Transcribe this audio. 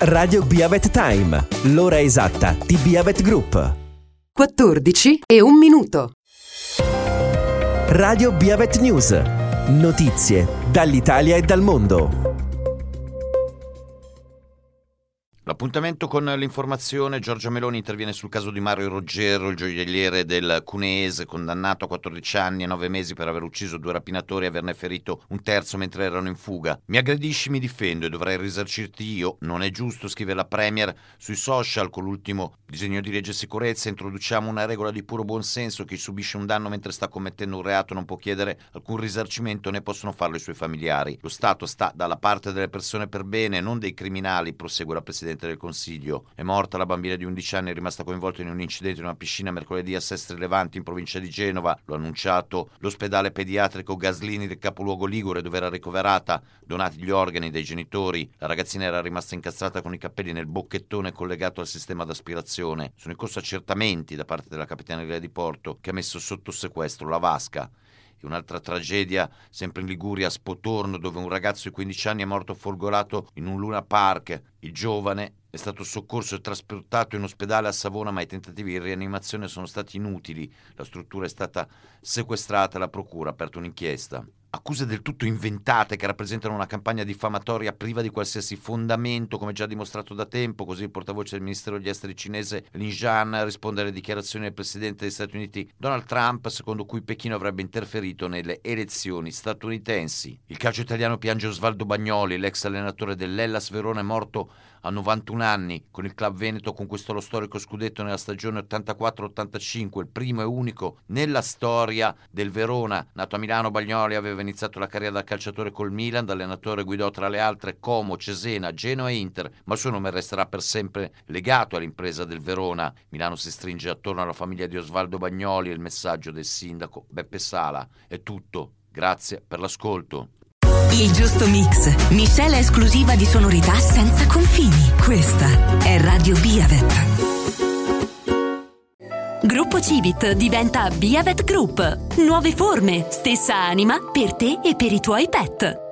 Radio Biavet Time, l'ora esatta di Biavet Group. 14:01. Radio Biavet News, notizie dall'Italia e dal mondo. L'appuntamento con l'informazione. Giorgia Meloni interviene sul caso di Mario Roggero, il gioielliere del Cuneese, condannato a 14 anni e 9 mesi per aver ucciso 2 rapinatori e averne ferito un terzo mentre erano in fuga. Mi aggredisci, mi difendo e dovrei risarcirti io. Non è giusto, scrive la Premier sui social. Con l'ultimo disegno di legge sicurezza introduciamo una regola di puro buonsenso: chi subisce un danno mentre sta commettendo un reato non può chiedere alcun risarcimento, né possono farlo i suoi familiari. Lo Stato sta dalla parte delle persone per bene, non dei criminali, prosegue la Presidente del Consiglio. È morta la bambina di 11 anni rimasta coinvolta in un incidente in una piscina mercoledì a Sestri Levante in provincia di Genova. Lo ha annunciato l'ospedale pediatrico Gaslini del capoluogo ligure, dove era ricoverata. Donati gli organi dei genitori, la ragazzina era rimasta incastrata con i capelli nel bocchettone collegato al sistema d'aspirazione. Sono in corso accertamenti da parte della Capitaneria di Porto, che ha messo sotto sequestro la vasca. E un'altra tragedia, sempre in Liguria, a Spotorno, dove un ragazzo di 15 anni è morto folgorato in un Luna Park. Il giovane è stato soccorso e trasportato in ospedale a Savona, ma i tentativi di rianimazione sono stati inutili. La struttura è stata sequestrata e la procura ha aperto un'inchiesta. Accuse del tutto inventate che rappresentano una campagna diffamatoria priva di qualsiasi fondamento, come già dimostrato da tempo. Così il portavoce del Ministero degli Esteri cinese Lin Jian risponde alle dichiarazioni del Presidente degli Stati Uniti Donald Trump, secondo cui Pechino avrebbe interferito nelle elezioni statunitensi. Il calcio italiano piange Osvaldo Bagnoli, l'ex allenatore dell'Hellas Verona è morto a 91 anni. Con il club veneto conquistò lo storico scudetto nella stagione 84-85, il primo e unico nella storia del Verona. Nato a Milano, Bagnoli aveva iniziato la carriera da calciatore col Milan, da allenatore guidò tra le altre Como, Cesena, Genoa e Inter, ma il suo nome resterà per sempre legato all'impresa del Verona. Milano si stringe attorno alla famiglia di Osvaldo Bagnoli e il messaggio del sindaco Beppe Sala. È tutto, grazie per l'ascolto. Il giusto mix, miscela esclusiva di sonorità senza confini. Questa è Radio Biavet. Gruppo Civit diventa Biavet Group. Nuove forme, stessa anima per te e per i tuoi pet.